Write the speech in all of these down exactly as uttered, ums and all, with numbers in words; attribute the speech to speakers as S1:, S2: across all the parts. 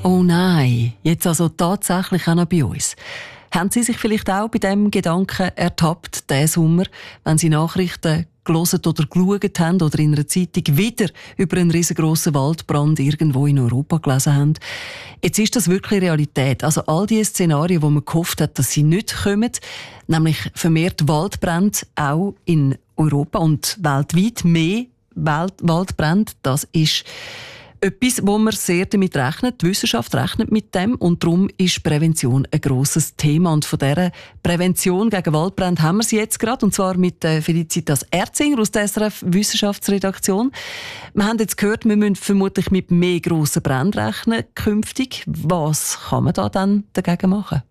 S1: Oh nein, jetzt also tatsächlich auch noch bei uns. Haben Sie sich vielleicht auch bei diesem Gedanken ertappt, diesen Sommer, wenn Sie Nachrichten gelesen oder geschaut haben oder in einer Zeitung wieder über einen riesengroßen Waldbrand irgendwo in Europa gelesen haben? Jetzt ist das wirklich Realität. Also all die Szenarien, wo man gehofft hat, dass sie nicht kommen, nämlich vermehrt Waldbrände auch in Europa und weltweit mehr Wald- Waldbrände, das ist etwas, wo man sehr damit rechnet. Die Wissenschaft rechnet mit dem und darum ist Prävention ein grosses Thema. Und von dieser Prävention gegen Waldbrände haben wir sie jetzt gerade, und zwar mit Felicitas Erzinger aus der S R F Wissenschaftsredaktion. Wir haben jetzt gehört, wir müssen vermutlich mit mehr grossen Bränden rechnen künftig. Was kann man da dann dagegen machen?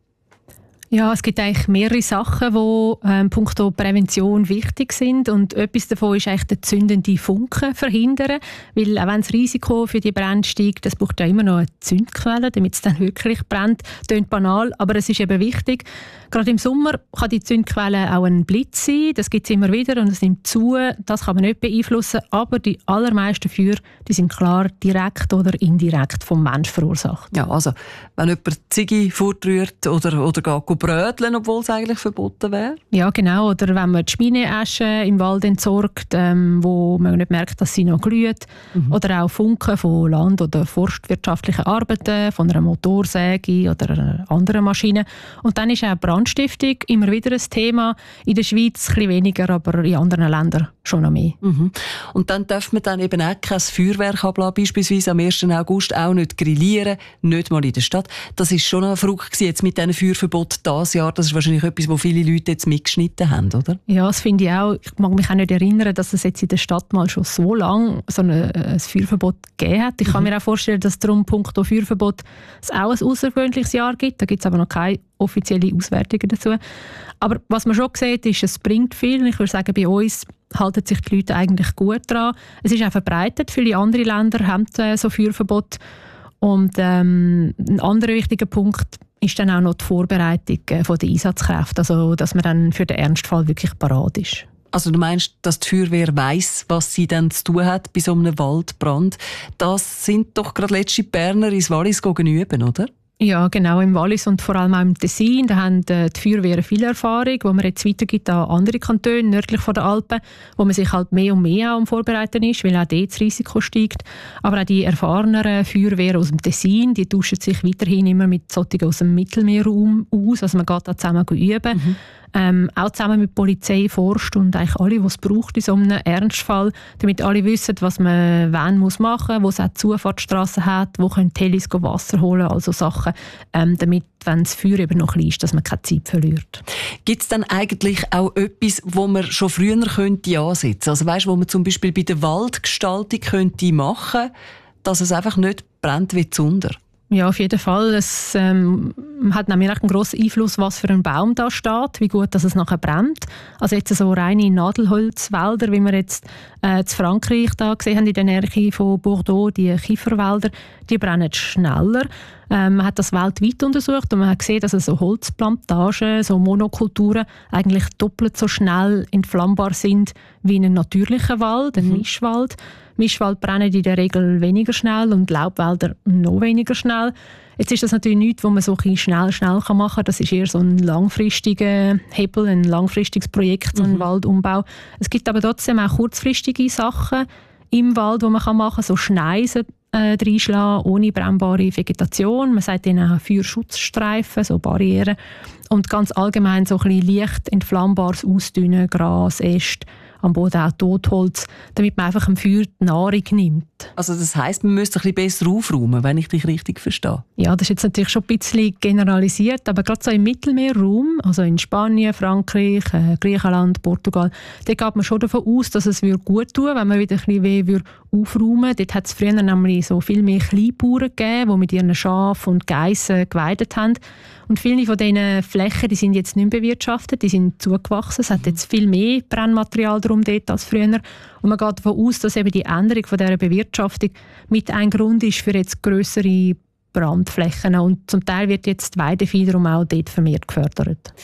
S2: Ja, es gibt eigentlich mehrere Sachen, die ähm, punkto Prävention wichtig sind, und etwas davon ist eigentlich den zündenden Funken verhindern, weil auch wenn das Risiko für die Brände steigt, es braucht ja immer noch eine Zündquelle, damit es dann wirklich brennt. Das klingt banal, aber es ist eben wichtig. Gerade im Sommer kann die Zündquelle auch ein Blitz sein, das gibt es immer wieder und es nimmt zu, das kann man nicht beeinflussen, aber die allermeisten Feuer, die sind klar direkt oder indirekt vom Mensch verursacht.
S1: Ja, also wenn jemand Ziggy fortrührt oder, oder geht bröteln, obwohl es eigentlich verboten wäre?
S2: Ja, genau. Oder wenn man die Schmineasche im Wald entsorgt, ähm, wo man nicht merkt, dass sie noch glüht. Mhm. Oder auch Funken von land- oder forstwirtschaftlichen Arbeiten, von einer Motorsäge oder einer anderen Maschine. Und dann ist auch Brandstiftung immer wieder ein Thema. In der Schweiz ein bisschen weniger, aber in anderen Ländern schon noch mehr.
S1: Mhm. Und dann darf man dann eben auch kein Feuerwerk ablassen, beispielsweise am ersten August auch nicht grillieren, nicht mal in der Stadt. Das ist schon eine Frucht jetzt mit diesen Feuerverboten das Jahr. Das ist wahrscheinlich etwas, wo viele Leute jetzt mitgeschnitten haben, oder?
S2: Ja, das finde ich auch. Ich mag mich auch nicht erinnern, dass es jetzt in der Stadt mal schon so lange so ein, ein Feuerverbot gegeben hat. Ich mhm. kann mir auch vorstellen, dass es darum punkto Feuerverbot es auch ein außergewöhnliches Jahr gibt. Da gibt es aber noch keine offizielle Auswertungen dazu. Aber was man schon sieht, ist, es bringt viel. Ich würde sagen, bei uns halten sich die Leute eigentlich gut dran. Es ist auch verbreitet. Viele andere Länder haben äh, so Feuerverbot. Und ähm, ein anderer wichtiger Punkt ist dann auch noch die Vorbereitung äh, von der Einsatzkräfte, also dass man dann für den Ernstfall wirklich parat ist.
S1: Also du meinst, dass die Feuerwehr weiss, was sie dann zu tun hat bei so einem Waldbrand? Das sind doch gerade letzte Berner ins Wallis üben, oder?
S2: Ja, genau, im Wallis und vor allem auch im Tessin. Da haben die Feuerwehren viel Erfahrung, die man jetzt weitergibt an andere Kantone nördlich von den Alpen, wo man sich halt mehr und mehr am Vorbereiten ist, weil auch dort das Risiko steigt. Aber auch die erfahreneren Feuerwehren aus dem Tessin, die tauschen sich weiterhin immer mit solchen aus dem Mittelmeerraum aus. Also man geht da zusammen üben. Mhm. Ähm, auch zusammen mit Polizei, Forst und eigentlich alle, die es braucht in so einem Ernstfall, damit alle wissen, was man wann muss machen muss, wo es auch Zufahrtsstrassen hat, wo können die Helis Wasser holen, also Sachen, ähm, damit, wenn das Feuer eben noch klein ist, dass man keine Zeit verliert.
S1: Gibt es dann eigentlich auch etwas, wo man schon früher könnte ansetzen? Also weißt, wo man zum Beispiel bei der Waldgestaltung könnte machen, dass es einfach nicht brennt wie Zunder?
S2: Ja, auf jeden Fall. Es ähm, hat nämlich einen grossen Einfluss, was für ein Baum da steht, wie gut dass es nachher brennt. Also jetzt so reine Nadelholzwälder, wie wir jetzt äh, in Frankreich da gesehen haben, in der Nähe von Bordeaux, die Kieferwälder, die brennen schneller. Ähm, man hat das weltweit untersucht und man hat gesehen, dass so Holzplantagen, so Monokulturen eigentlich doppelt so schnell entflammbar sind wie ein natürlicher Wald, ein mhm. Mischwald. Mischwald brennen in der Regel weniger schnell und Laubwälder noch weniger schnell. Jetzt ist das natürlich nichts, was man so ein schnell, schnell machen kann. Das ist eher so ein langfristiger Hebel, ein langfristiges Projekt, so ein mhm. Waldumbau. Es gibt aber trotzdem auch kurzfristige Sachen im Wald, die man machen kann, so Schneisen äh, reinschlagen, ohne brennbare Vegetation. Man sagt ihnen auch Feuerschutzstreifen, so Barrieren. Und ganz allgemein so ein bisschen leicht entflammbares Ausdünnen, Gras, Äste, am Boden auch Totholz, damit man einfach dem Feuer die Nahrung nimmt. Also das heisst, man müsste ein bisschen besser aufräumen, wenn ich dich richtig verstehe? Ja, das ist jetzt natürlich schon ein bisschen generalisiert, aber gerade so im Mittelmeerraum, also in Spanien, Frankreich, äh, Griechenland, Portugal, da geht man schon davon aus, dass es gut tun würde, wenn man wieder ein bisschen weh aufräumen würde. Dort hat es früher nämlich so viel mehr Kleinbauern gegeben, die mit ihren Schafen und Geissen geweidet haben. Und viele von diesen Flächen, die sind jetzt nicht mehr bewirtschaftet, die sind zugewachsen. Es hat jetzt viel mehr Brennmaterial drum dort als früher. Und man geht davon aus, dass eben die Änderung von dieser Bewirtschaftung mit ein Grund ist für jetzt grössere Brandflächen. Und zum Teil wird jetzt die Weidevieh darum auch dort vermehrt gefördert.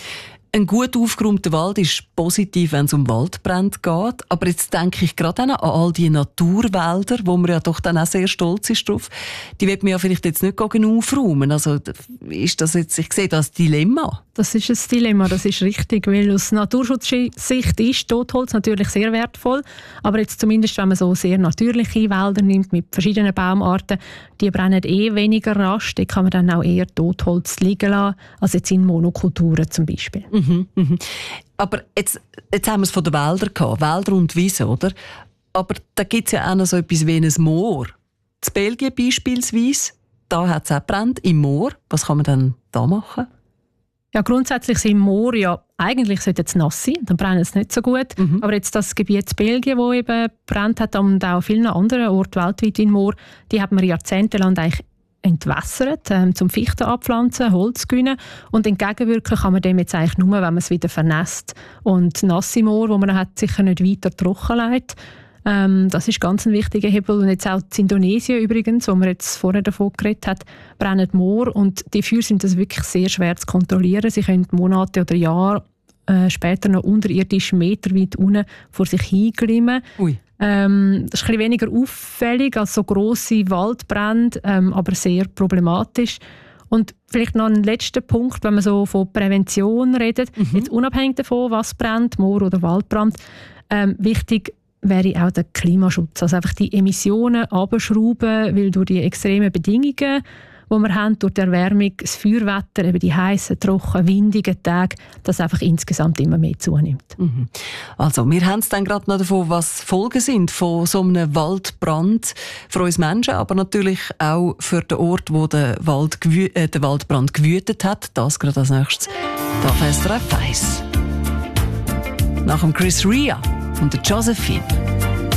S1: Ein gut aufgeräumter Wald ist positiv, wenn es um Waldbrände geht. Aber jetzt denke ich gerade an all die Naturwälder, wo man ja doch dann auch sehr stolz ist drauf. Die wird man ja vielleicht jetzt nicht genau aufräumen. Also ist das jetzt, ich sehe das Dilemma.
S2: Das ist ein Dilemma, das ist richtig, weil aus Naturschutzsicht ist Totholz natürlich sehr wertvoll, aber jetzt zumindest, wenn man so sehr natürliche Wälder nimmt mit verschiedenen Baumarten, die brennen eh weniger rasch, da kann man dann auch eher Totholz liegen lassen, als jetzt in Monokulturen zum Beispiel.
S1: Mhm, mhm. Aber jetzt, jetzt haben wir es von den Wäldern gehabt, Wälder und Wiesen, oder? Aber da gibt es ja auch noch so etwas wie ein Moor. In Belgien beispielsweise, da hat es auch gebrannt, im Moor. Was kann man dann da machen?
S2: Ja, grundsätzlich sind Moor ja, eigentlich sollte es nass sein, dann brennen es nicht so gut. Mhm. Aber jetzt das Gebiet in Belgien, das eben brennt hat, und auch vielen anderen Orten weltweit in Moor, die hat man jahrzehntelang eigentlich entwässert, ähm, zum Fichten abpflanzen, Holz gewinnen. Und entgegenwirken kann man dem jetzt eigentlich nur, wenn man es wieder vernässt. Und nasse Moor, wo man hat, sicher nicht weiter trocken lässt. Ähm, das ist ganz ein wichtiger Hebel. Und jetzt auch in Indonesien übrigens, wo man jetzt vorher davon geredet hat, brennen Moor. Und die Feuer sind das wirklich sehr schwer zu kontrollieren. Sie können Monate oder Jahre äh, später noch unterirdisch meterweit unten vor sich hinglimmen.
S1: Ui.
S2: Ähm, das ist ein bisschen weniger auffällig als so grosse Waldbrände, ähm, aber sehr problematisch. Und vielleicht noch ein letzter Punkt, wenn man so von Prävention redet, mhm. jetzt unabhängig davon, was brennt, Moor- oder Waldbrand, ähm, wichtig wäre auch der Klimaschutz. Also einfach die Emissionen runterschrauben, weil durch die extremen Bedingungen, die wir haben, durch die Erwärmung, das Feuerwetter, eben die heissen, trocken, windigen Tage, das einfach insgesamt immer mehr zunimmt. Mhm.
S1: Also, wir haben es dann gerade noch davon, was Folgen sind von so einem Waldbrand für uns Menschen, aber natürlich auch für den Ort, wo der, Wald gewü- äh, der Waldbrand gewütet hat. Das gerade als nächstes. Da fährst du eins. Nach dem Chris Rea und der Josephine.